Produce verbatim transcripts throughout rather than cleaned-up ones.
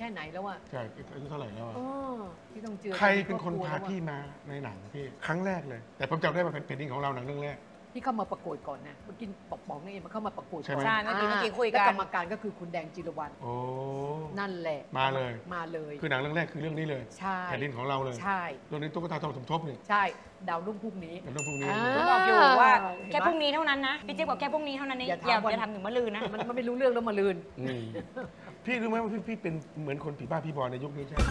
ค่ไหนแล้วอะใช่อายุเท่าไหร่แล้วอะอ๋อที่ต้องเจอใครเป็นคนรอบรัวพาแล้วอะพี่มาในหนังพี่ครั้งแรกเลย แต่ผมจำได้ว่าเป็นเพลงของเราหนังเรื่องแรกที่เข้ามาประกวดก่อนนะเมื่อกี้ป๋องๆนี่เองมาเข้ามาประกวดใช่ไหมก่อนใช่เมื่อกี้เมื่อกี้คุยกันแล้วกรรมการก็คือคุณแดงจิรวรรณโอ้นั่นแหละมาเลยมาเลยคือหนังเรื่องแรกคือเรื่องนี้เลยใช่แผ่นดินของเราเลยใช่เรื่องนี้ตุ๊กตาทองสมทบนี่ใช่ดาวรุ่งพรุ่งนี้เป็นเรื่องพวกนี้อ่าก็บอกอยู่ว่าเห็นไหมแค่พรุ่งนี้เท่านั้นนะพี่เจ๊บอกแค่พรุ่งนี้เท่านั้นนี่อย่อาย่าถามวันอย่าทำถึงมะรืนนะมันมันไม่รู้เรื่องแล้วมาลืนอืมพี่รู้ไหมว่าพี่พี่เป็นเหมือนคนผีบ้าพี่บอลในยุคนี้ใช่ไหม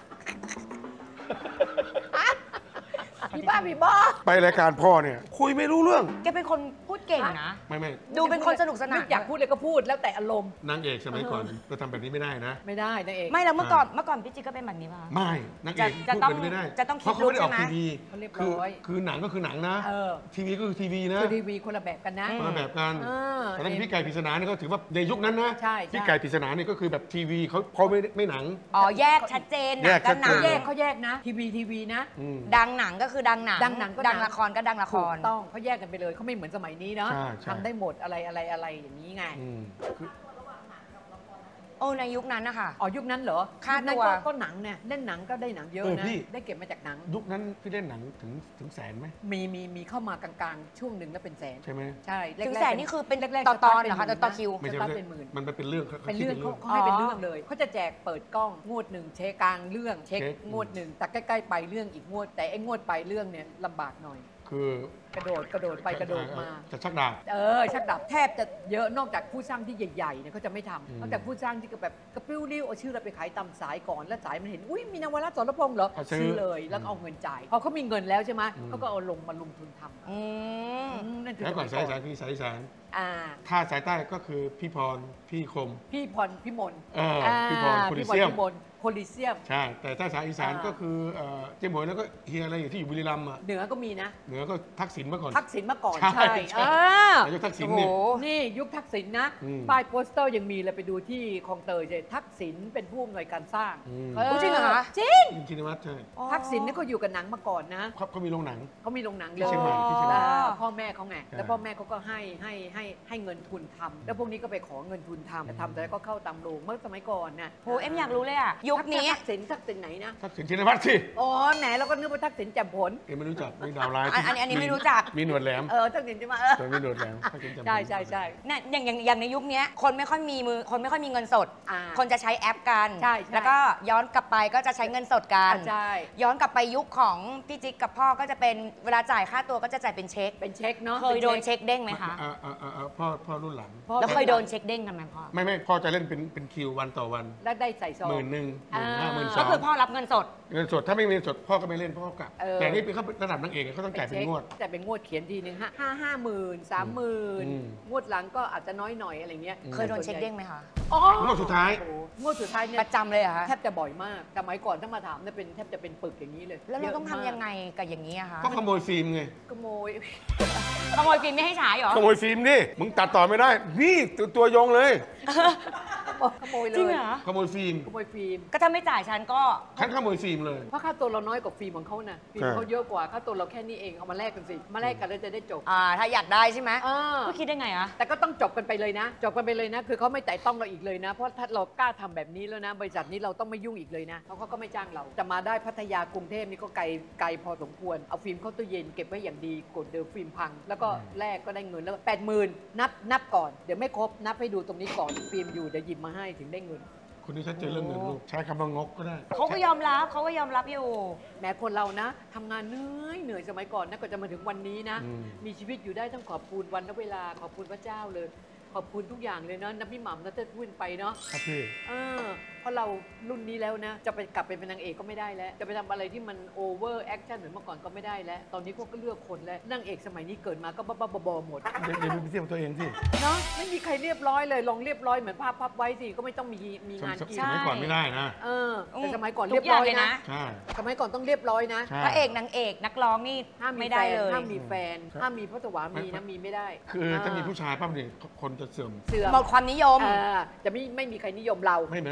พี่บ้าพี่บอไปรายการพ่อเนี่ยคุยไม่รู้เรื่องแกเป็นคนพูดเก่งนะไม่ไม่ดูเป็นคนสนุกสนานอยากพูดเลยก็พูดแล้วแต่อารมณ์นางเอกสมัยก่อนก็ทำแบบนี้ไม่ได้นะไม่ได้นะเอกไม่แล้วเมื่อก่อนเมื่อก่อนพี่จิ๊กก็เป็นแบบนี้ป่ะไม่นางเอกจะพูดต้องแบบนี้ไม่ได้จะต้องเพราะเขาไม่ได้ออกคิทีดลุคใช่ไหมวีเขาเรียบคือร้อยคือหนังก็คือหนังนะเออทีวีก็คือทีวีนะคือทีวีคนละแบบกันนะคนละแบบกันเออตอนนั้นพี่ไก่ปริศนาเนี่ยก็ถือว่าในยุคนั้นนะใช่ใช่พี่ไก่ปริศนาเนี่ยก็คือแบบทีวีเขาเขาไม่ไม่หนังอ๋อแยกชัดเจนหแยนักงก็หนัชังดเขาเจแยกเขาแยกนะ ทีวีทีวีนะอืมดังหนังก็คือดังหนังดังหนังก็หนังดังละครก็ดังละคถูกรต้องเขาแยกกันไปเลยเขาไม่เหมือนสมัยนี้เนาะใช่ใช่ทำได้หมดอะไรอะไรอะไรอย่างนี้ไงอืมคือโอ้ในยุคนั้นนะคะอ๋อยุคนั้นเหรอค่ายุคนั้นตัวก็ก็หนังเนี่ยเล่นหนังก็ได้หนังเยอะเออนะพี่ได้เก็บมาจากหนังยุคนั้นพี่เล่นหนังถึงถึงแสนไหมมีมีมีเข้ามากลางๆ ช่วงหนึ่งแล้วเป็นแสนใช่ไหมใช่แรกๆถึงแสนนี่คือเป็นแรกๆต่อตอนเหรอคะสตาต่อร์ทคิวไม่ใช่สตาร์ทไม่เป็นใช่หมื่นมันเป็นเรื่องเป็นเรื่องคิดเขาป็เขาให้เป็นอ๋อเรื่องเลยเขาจะแจกเปิดกล้องงวดหนึ่งเช็คกลางเรื่องเช็คเช็คงวดหนึ่งแต่ใกล้ๆไปเรื่องอีกงวด แต่ไอ้งวดไปเรื่องเนี่ยลำบากหน่อยคือกระโดดกระโดดไปกระโดดมาจะชักดาบเออชักดับแทบจะเยอะนอกจากผู้สร้างที่ใหญ่ๆเนี่ยเขาจะไม่ทอืมำนอกจากผู้สร้างที่ก็แบบกระปิ้วริ้วเอาชื่อเราไปขายตามสายก่อนแล้วสายมันเห็นอุ้ยมีนวรัตน์สรพงษ์เหรอเขาซื้อซื้อเลยแล้วก็เอาเงินจ่ายพอเขามีเงินแล้วใช่ไหมอืมเขาก็เอาลงมาลงทุนทำอืมอืมนั่นคือแล้วก่อนสสายมัสายคือสายอีสานอ่าถ้าสายใต้ก็คือพี่พรพี่คมพี่พรพิมลเออพี่พรโพลิพี่พรเซียมพิมลโพลิเซียมใช่ แต่ถ้าสายอีสานอ่าก็คือเอ่อเจ๊หมวยแล้วก็เฮียอะไรอยู่ที่อยู่บุรีรัมย์อ่ะเหนือก็มีนะเหนือก็ทักษิณมาก่อนทักษิณมาก่อนใช่ใช่ใช่อ่านายกทักษิณโอ้โหเนี่ยนี่ยุคทักษิณนะอืมป้ายโปสเตอร์ยังมีเลยไปดูที่คลองเตยเลยทักษิณเป็นผู้อำนวยการสร้างอืมเออจริงเหรอคะจริงยินชินวัตรใช่ทักษิณนี่ก็อยู่กับหนังมาก่อนนะเขาเขามีโรงหนังเขามีโรงหนังที่เชียงใหม่ลที่เชียงใหม่อ่าพ่อแม่เขาไงใช่แล้วพ่อแม่เขาก็ให้ให้ให้ให้เงินทุนทำแล้วพวกนี้ก็ไปขอเงินทุนทำแต่ทำแต่ก็เข้าตามโรงเมื่อสมัยก่อนน่ะโหเอ็มอยากรู้เลยอ่ะยุคนี้ทักษิณทักษิณไหนนะทักษิณชินวัตรสิอ๋อแหมเราก็นึกว่าทักษิณแจ่มผลเอ็มไม่รู้จักไม่ดาวร้ายอันอันอันนี้ไม่รู้จักมีหนวดแหลมเออทักษิณใช่ไหมเออแต่มีหนวดแหลมทักษิณจำใช่ใช่ใช่เนี่ยอย่างอย่างอย่างในยุคเนี้ยคนไม่ค่อยมีมือคนไม่ค่อยมีเงินสดอ่าคนจะใช้แอปกันใช่ใช่แล้วก็ย้อนกลับไปก็จะใช้เงินสดกันอ่าใช่ย้อนกลับไปยุคของพี่จิ๊กกับพ่อก็จะเป็นเวลาจ่ายค่าตัวก็จะจ่ายเป็นเช็คเป็นเช็คเนาะเคยโดนเช็คเด้งไหมคะอ่าอ่าอ่าอ่าพ่อพ่อรุ่นหลังพ่อแล้วเคยโดนเช็คเด้งกันไหมพ่อไม่ไม่พ่อจะเล่นเป็นเป็นคิววันต่อวันแล้วได้ใส่ซองหมื่นหนึ่งหมื่นห้าอ่าหมื่นสก็องคือพ่อรับเงินสดเงินสดถ้าไม่มีเงินสดพ่อก็ไม่เล่นพ่อก็กลับเออแต่นี่เป็นเขาระดับนางเอกเขาต้องจ่ายเป็นงวดแต่เป็นงวดเขียนทีหนึ่งห้าห้าห้าหมื่นสามหมื่นอืมงวดหลังก็อาจจะน้อยหน่อยอะไรเงี้ยอืมเคยโดนเช็คเด้งไหมคะอ๋องวดสุดท้ายโอ้โหงวดสุดท้ายเนี่ยประจำเลยเหรอคะแทบจะบ่อยมากสมัยก่อนถ้ามาถามเนี่ยเป็นแทบจะเป็นปึกอย่างนี้เลยแล้วเราต้องยะทำมากยังไงกับอย่างนี้อะคะก็ขโมยฟิล์มไงขโมยขโมยฟิล์มไม่ให้ฉายเหรอขโมยฟิล์มดิมึงตัดต่อไม่ได้นี่ตัวตัวยงเลยขโมยเลยจริงเหรอขโมยฟิล์มขโมยฟิล์มก็ถ้าไม่จ่ายฉันก็ฉันขโมยฟิล์มเลยเพราะค่าตัวเราน้อยกว่าฟิล์มของเขานะฟิล์มใช่เขาเยอะกว่าค่าตัวเราแค่นี้เองเอามาแลกกันสิมาแลกกันแล้วจะได้จบอ่าถ้าอยากได้ใช่ไหมเออก็คิดได้ไงอะแต่ก็ต้องจบกันไปเลยนะ จบกันไปเลยนะ คือเขาไม่แตะต้องเราอีกเลยนะ เพราะถ้าเรากล้าทำแบบนี้แล้วนะ บริษัทนี้เราต้องไม่ยุ่งอีกเลยนะเพราะเขาก็ไม่จ้างเราจะมาได้พัทยากรุงเทพนี่ก็ไกลไกลพอสมควรเอาฟิล์มเข้าตู้เย็นเก็บไว้อย่างดีกดเดี๋ยวฟิล์มพัง แล้วก็แลกก็ได้เงินแล้วแปดหมื่นนับนับก่อนเดี๋ยวไม่ครบนับให้ดูตรงนี้ก่อนฟิล์มอยู่เดี๋ยวหยิบมาให้ถึงได้เงินคนนี้ชัดเจนเรื่องเงินลูกใช้คำว่างกก็ได้เขาก็ยอมรับเขาก็ยอมรับอยู่แม้คนเรานะทำงานเหนื่อยเหนื่อยสมัยก่อนนะก็จะมาถึงวันนี้นะอืมมีชีวิตอยู่ได้ต้องขอบคุณวันและเวลาขอบคุณพระเจ้าเลย ขอบคุณทุกอย่างเลยเนาะนับพี่หม่ำนะเต้พูดไปเนาะครับพี่เออเพราะเรารุ่นนี้แล้วนะ จะไปกลับไปเป็นนางเอกก็ไม่ได้แล้ว จะไปทำอะไรที่มันโอเวอร์แอคชั่นเหมือนเมื่อก่อนก็ไม่ได้แล้ว ตอนนี้พวกก็เลือกคนแล้วนางเอกสมัยนี้เกิดมาก็บ้าๆบอๆหมดเดี๋ยวเดี๋ยวดูไปเทียบกับตัวเองสิเนาะไม่มีใครเรียบร้อยเลยลองเรียบร้อยเหมือนภาพพับไว้สิก็ไม่ต้องมีมีงานสกินสมัยก่อนไม่ได้นะเออแต่สมัยก่อนทุเรียกบอย่าร้งอยเลยนะนะใช่สมัยก่อนต้องเรียบร้อยนะใช่พระเอกนางเอกนักร้องนี่ห้ามมีไม่แฟได้นเลยห้ามมีแฟนห้ามมีพระสวามีนะมีไม่ได้คือถ้ามีผู้ชายปั๊บเนี่ยคนจะเสื่อมเสื่อมหมดความนิยมเออจะไม่ไม่มีใครนิยมเราไม่เหมือนไม่เหมือนส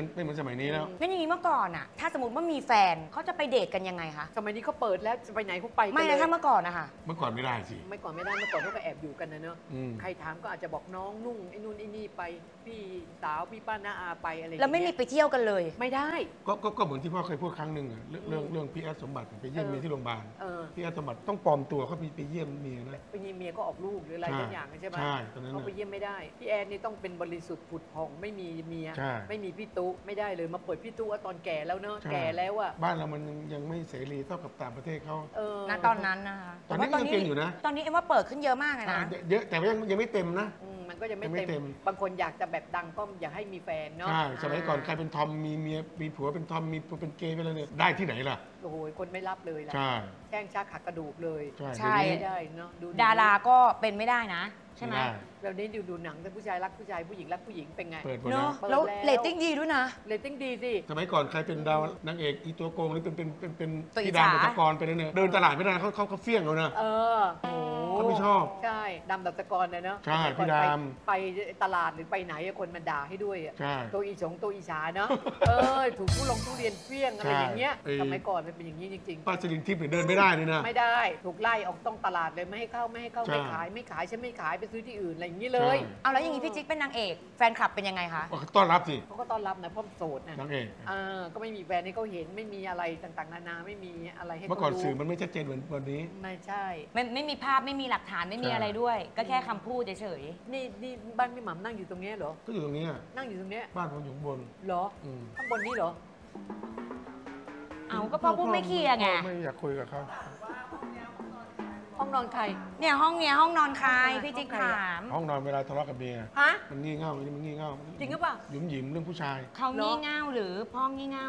มัยนี้แล้วงั้นอย่างนี้เมื่อก่อนอะถ้าสมมติว่ามีแฟนเขาจะไปเดทกันยังไงคะสมัยนี้เขาเปิดแล้วจะไปไหนเขาไปกันไม่เลนะยถ้าเมื่อก่อนอะค่ะเมื่อก่อนไม่ได้สิไม่ก่อนไม่ได้เมื่อก่อนเขาก็แอบอยู่กันนะเนอะอืมใครถามก็อาจจะบอกน้องนุ่งไอ้นู่นไอ้นี่ไปพี่สาวพี่ป้าน้าอาไปอะไรอย่างแล้วไม่มีเงี้ยไปเที่ยวกันเลยไม่ได้ก็ก็ก็เหมือนที่พ่อเคยพูดครั้งหนึ่งอะเรื่องเรื่องเรื่องพี่แอดสมบัติไปเยี่ยมเออเมียที่โรงพยาบาลเออพี่แอดสมบัติต้องปลอมตัวเขาไปไปเยี่ยมเมียนะไปยิงเมียก็ออกลูกหรืออะไรใช่สักอย่างใช่ไหมใช่ตอนนั้นน่ะเขาไปเยี่ยมไม่ได้พี่แอนนี่ต้องเป็นบริสุทธิ์ผุดผ่องไม่มีเมียใช่ไม่มีพี่ตุ๊ไม่ได้เลยมาเปิดพี่ตุ๊ว่าตอนแก่แล้วเนอะใช่แก่แล้วอะบ้านเรามันยังยังไม่เสรีเท่ากับต่างประเทศเขาเออณตอนนั้นนะคะตอนนี้ก็ยังเป็นอยู่นะตอนนี้เอ็มว่าเปิดขึ้นเยอะมากเลยนะเยอะแต่ว่ายังยังไม่เต็มนะอืมมันก็ยังไม่ยังไม่เต็มเต็มบางคนอยากจะแบบดังก็อยากให้มีแฟนเนาะใช่สมัยก่อนใครเป็นทอมมีเมียมีผัวเป็นทอมมีเป็นเกย์ไปแล้วเนี่ยได้ที่ไหนล่ะโอ้โหคนไม่รับเลยล่ะใช่แช่งชักหักกระดูกเลยใช่ใช่เดี๋ยวนี้ไม่ได้เนาะดูดาราก็เป็นไม่ได้นะ ใช่ไหมไม่ได้แบบนี้ดูดูหนังแต่ผู้ชายรักผู้ชายผู้หญิงรักผู้หญิงเป็นไงเปิดหมดเนแล้อะวแล้วเปิดแล้วเรตติ้งดีด้วยนะเรตติ้งดีสิสมัยก่อนใครเป็นดาวนางเอกอีตัวโกงหรือเป็นเป็นเป็นเป็นตัวอิจพี่ดาวฉาดัชกรไปแล้วเนี่ยเดินตลาดไม่ได้เขาเขาเขาเฟี้ยงเอานะเออโอ้เขาไม่ชอบใช่ดำดับตะกรเนี่ยเนาะใช่สมัยก่อนพี่ดไปไปตลาดหรือไปไหนอะคนมันด่าให้ด้วยอะใช่ตัวอีสงตัวอีสาเนาะเออถูกผู้ลงทุเรียนเฟี้ยงอะไรใช่อย่างเงี้ยไอ้สมัยก่อนมันเป็นอย่างนี้จริงป้าจรินทิพย์เนี่ยเดินไม่ได้เลยนะๆ ไม่ได้ถูกไล่ออกต้องตลาดเลยไม่ให้เข้าไม่ให้เข้าใช่ไม่ขายไม่ขายฉันไม่ขายไปซื้อที่อื่นอะไรอย่างนี้เลยใช่เอาแล้วอย่างนี้พี่จิ๊กเป็นนางเอก แฟนคลับเป็นยังไงคะเขาต้อนรับสิเขาก็ต้อนรับนะเพราะโสดนะนางเอกเออก็ไม่มีแฟนให้เขาเห็นไม่มีอะไรต่างๆนานาไม่มีอะไรให้เมื่อเขาก่อนรู้สื่อมันไม่ชัดเจนเหมือนวันนี้ไม่ใช่ไม่ไม่มีภาพไม่มีหลักฐานไม่มีใช่อะไรด้วย ก็แค่คำพูดเฉยนี่นี่บ้านพี่หม่ำนั่งอยู่ตรงเนี้ยเหรอก็อยู่ตรงนี้อะนั่งอยู่ตรงเนี้ยบ้านผมอยู่ข้างบนเหรออืมข้างบนนี้เหรอๆ เอาก็พ่อพูดไม่เคลียร์ไงไม่อยากคุยกับเขาห้องนอนใครเนี่ยห้องเนี้ยห้องนอนใครห้องพี่จิ๊กใครถามห้องนอนเวลาทะเลาะกับเมียฮะมันงี่เง่ามันงี่เง่าจริงหรือเปล่าหยุมหยิมเรื่องผู้ชายเขาเหรองี่เง่าหรือพ่องี่เง่า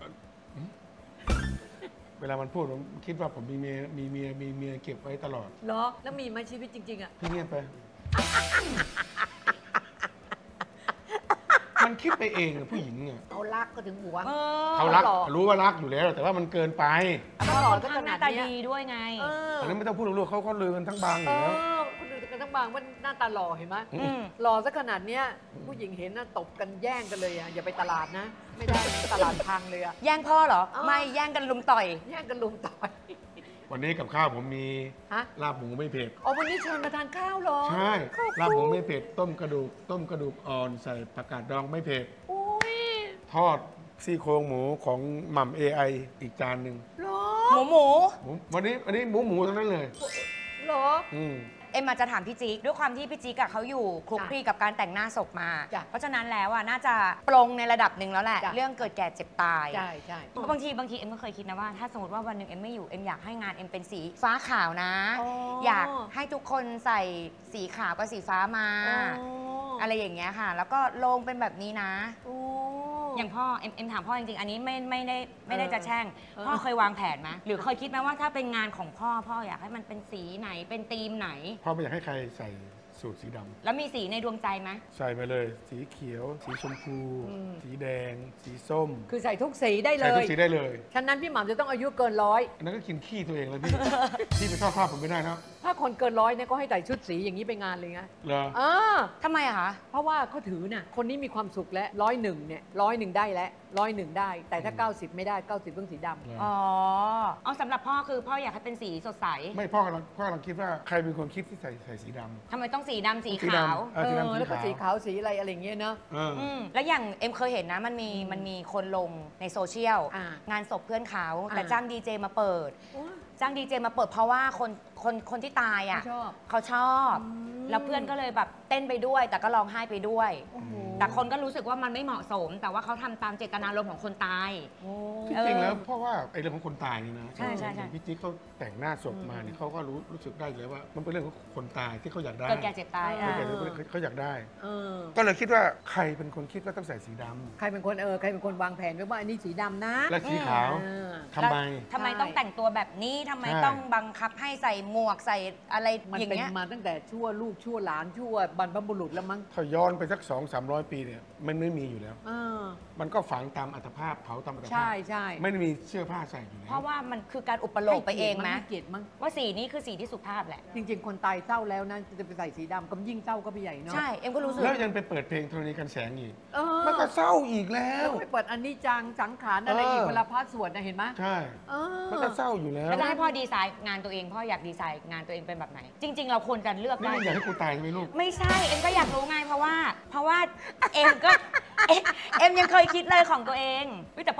เวลามันพูดผมคิดว่าผมมีเมียมีเมียมีเมียเก็บไว้ตลอดเหรอแล้วมีไหมชีวิตจริงๆอ่ะพี่เงียบไป มันคิดไปเองอะผู้หญิงอะเขารักก็ถึงหัวเออเขารักหล่อรู้ว่ารักอยู่แล้ว แต่ว่ามันเกินไปเขาหล่อก็ข้าขงหนาน้าดตาเนี้ยดีด้วยไงเอออันนั้นไม่ต้องพูดหรอกเขาเขาลือกันทั้งบางอเอยู่แล้วอคนอื่นกันทั้งบางว่าหน้าตาหล่อเห็นไหมอือืมหล่อซะขนาดเนี้ยผู้หญิงเห็นน่ะตบกันแย่งกันเลยอ่ะอย่าไปตลาดนะ ไม่ได้นะตลาดพังเลยอ่ะแย่งพ่อเหรอเอ้าไม่แย่งกันลุมต่อยแย่งกันลุมต่อยวันนี้กับข้าวผมมีฮะลาบหมูไม่เผ็ดอ๋อวันนี้เชิญมาทานข้าวเหรอใช่ขอบคุณลาบหมูไม่เผ็ด ต้มกระดูก ต้มกระดูกอ่อนใส่ผักกาดดองไม่เผ็ดอุ้ยทอดซี่โครงหมูของหม่ำ เอ ไอ อีกจานหนึ่งเหรอหมูหมูหมูวันนี้วันนี้หมูหมูทั้งนั้นเลยเหรออืมเอ็มมาจะถามพี่จิ๊กด้วยความที่พี่จิ๊กอะเขาอยู่คลุกคลีกับการแต่งหน้าศพมาจ้ะเพราะฉะนั้นแล้วอะน่าจะปรงในระดับหนึ่งแล้วแหละจ้ะเรื่องเกิดแก่เจ็บตายใช่ใช่บางทีบางทีเอ็มก็เคยคิดนะว่าถ้าสมมติว่าวันหนึ่งเอ็มไม่อยู่เอ็มอยากให้งานเอ็มเป็นสีฟ้าขาวนะอ๋อออยากให้ทุกคนใส่สีขาวกับสีฟ้ามาอ๋ออะไรอย่างเงี้ยค่ะ แล้วก็โลงเป็นแบบนี้นะโอ้อย่างพ่อเอ็มเอ็มถามพ่อจริงๆ อันนี้ไม่ไม่ได้ไม่ได้เออจะแช่งเออพ่อเคยวางแผนไหมหรือเคยคิดไหมว่าถ้าเป็นงานของพ่อพ่ออยากให้มันเป็นสีไหนเป็นธีมไหนพ่อไม่อยากให้ใครใส่สูทสีดำแล้วมีสีในดวงใจไหมใส่ไปเลย สีเขียว สีชมพูอืมสีแดง สีส้มคือใส่ทุกสีได้เลใส่ทุยกสีได้เลยฉะนั้นพี่หม่ำจะต้องอายุเกินร้อยอันนั้นก็กินขี้ตัวเองแล้วพี่ พี่ไปทอดภาพผมไม่ได้นะถ้าคนเกินร้อยเนี่ยก็ให้ใส่ชุดสีอย่างนี้ไปงานเลยไงเหรออ่าทำไมอะคะเพราะว่าเขาถือน่ะ คนนี้มีความสุขแล้วร้อยหนึ่งเนี่ยร้อยหนึ่งได้แล้วร้อยหนึ่งได้ แต่ถ้า เก้าสิบไม่ได้ เก้าสิบต้องสีดำเหรออ๋อเอาสำหรับพ่อคือพ่ออยากให้เป็นสีสดใสไม่พ่อกำลังพ่อกำลังคิดว่าใครเป็นคนคิดที่ใส่ใส่สีดำทำไมต้องสีดำสีสีขาวดำ เออสีดำแล้วก็สีสีขาขาว วสีอะไรอะไรอย่างเงี้ยเนาะเอออืมแล้วอย่างเอ็มเคยเห็นนะมันมีมันมีคนลงในโซเชียลอ่างงานศพเพื่อนเขาอ่าแต่จ้างดีเจมาเปิด จ้างดีเจมาเปิดเพราะว่าคนคนคนที่ตายอ่ะไม่ชอบเขาชอบอืมแล้วเพื่อนก็เลยแบบเต้นไปด้วย แต่ก็ร้องไห้ไปด้วยโอ้โหแต่คนก็รู้สึกว่ามันไม่เหมาะสม แต่ว่าเขาทำตามเจตนารมณ์ของคนตายโอ้ที่จริงแล้วเพราะว่าไอ้เรื่องของคนตายนี่นะใช่ใช่ใช่อย่างพี่จิ๊กเขาแต่งหน้าศพมาเนี่ยเขาก็รู้รู้สึกได้เลยว่า มันเป็นเรื่องของคนตายที่เขาอยากได้เกิดแก่เจ็บตายเออ่ะเกิดแก่เขาอยากได้เออก็เลยคิดว่าใครเป็นคนคิดว่าต้องใส่สีดำใครเป็นคนเออใครเป็นคนวางแผนไว้ว่าอันนี้สีดำนะและสีขาวเออทำไมทำไมใช่ต้องแต่งตัวแบบนี้ททำไมใช่ต้องบังคับให้ใส่หมวกใส่อะไรมันอย่างเป็นเงี้ยมาตั้งแต่ชั่วลูกชั่วหลานชั่วบรรพบุรุษแล้วมั้งถ้าย้อนไปสักสองสามร้อยปีเนี่ยมันไม่มีอยู่แล้วเออมันก็ฝังตามอัตภาพเผาตามอัตภาพใช่ใช่ไม่ได้มีเสื้อผ้าใส่อยู่แล้วเพราะว่ามันคือการอุปโลกไปเองไหมให้เกียรติมั้งว่าสีนี้คือสีที่สุภาพแหละจริง ๆ คนตายเศร้าแล้วนะจะไปใส่สีดำก็ยิ่งเศร้าก็ไปใหญ่เนาะใช่ เอ็มก็รู้สึกแล้วยังไปเปิดเพลงธรณีกันแสงอีกเออมันก็เศร้าอีกแล้แล้ว วไปเปิดอันนี้จังสังขารอะไรอีกเออเวลาพระสวดนะเห็นไหมใช่เออมันก็เศร้าอยู่แล้วแล้วจะให้พ่อดีไซน์งานตัวเองพ่ออยากดีไซน์งานตัวเองเป็นแบบไหน จริง ๆ เราควรจะเลือกนี่ได้มึงอยากให้กูตายใช่ไหมลูกไม่ใช่ เอ็มก็อยากรู้ไงเพราะว่า เพราะว่าเอ็มก็เอ็มเอ็มยังเคยคิดเลยของตัวเองเฮ้ยแต่